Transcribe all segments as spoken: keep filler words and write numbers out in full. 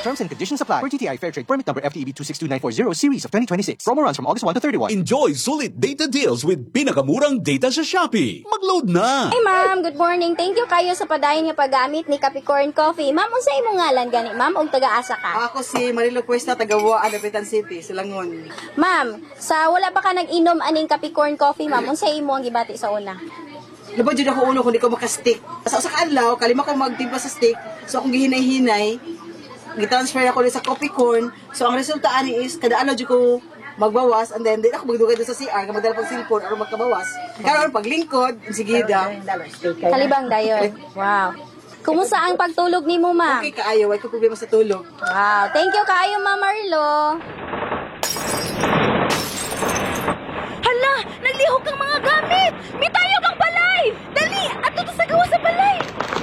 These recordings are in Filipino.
Terms and conditions apply. Per T T I Fair Trade Permit number F T E B two six two nine four zero series of twenty twenty-six. Promo runs from August first to thirty-first. Enjoy sulit data deals with pinakamurang data sa Shopee. Mag-load na! Hey ma'am, good morning. Thank you kayo sa padayon nga paggamit ni Capricorn Coffee. Ma'am, unsa imong ngalan gani, ma'am, og taga-asa ka? Ako si Marilo Cuesta, taga-Wa, Adapitan City, Silangon. Ma'am, sa wala pa ka nag-inom aning Capricorn Coffee, ma'am, unsa imo ang gibati sa una? Lubad yun ako ulo kung di ko makastick. Sa usa ka adlaw, kalima ko magtimpla sa stick. So akong gihinay-hinay, gitransfer ako sa coffee corn. So ang resulta ani is kada adlaw jud ko magbawas and then di ako magdugay doon sa C R, magdala pag cellphone aron magkabawas. Karon paglingkod, sige da. Kalibang dayon. Wow. Kumusta ang pagtulog nimo, ma'am? Okay kaayo, way ko problema sa tulog. Wow. Thank you kaayo, Ma'am Marlo. Hala! Naglihok ang mga gamit! Mitayog ang balay! Dali! Ato to sa gawa sa balay!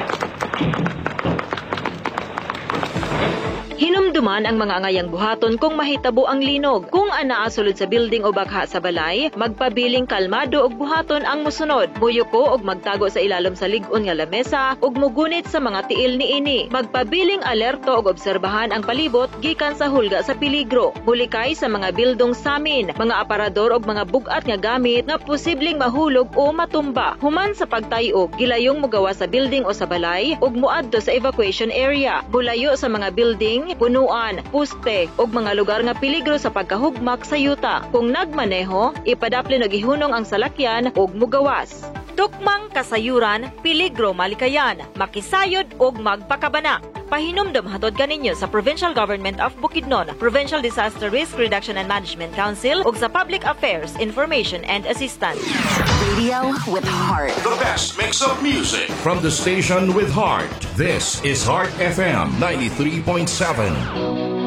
Hinumduman ang mga angayang buhaton kung mahitabo ang linog. Kung anaa sulod sa building o bagha sa balay, magpabiling kalmado og buhaton ang musunod. Muyuko og magtago sa ilalom sa lig-on nga lamesa ug mugunit sa mga tiil niini. Magpabiling alerto og obserbahan ang palibot gikan sa hulga sa peligro. Mulikay sa mga bildong samin, mga aparador og mga bugat nga gamit nga posibleng mahulog o matumba. Human sa pagtayo, gilayong mugawa sa building o sa balay ug muadto sa evacuation area. Bulayo sa mga building, punuan, puste ug mga lugar nga peligro sa pagkahugmak sa yuta. Kung nagmaneho, ipadapli na gihunong ang salakyan ug mugawas. Tukmang kasayuran, peligro malikayan, makisayod ug magpakabana. Pahinumdum hatod kaninyo sa Provincial Government of Bukidnon, Provincial Disaster Risk Reduction and Management Council ug sa Public Affairs Information and Assistance. Radio with heart. The best mix of music. From the station with heart, this is Heart F M ninety-three point seven.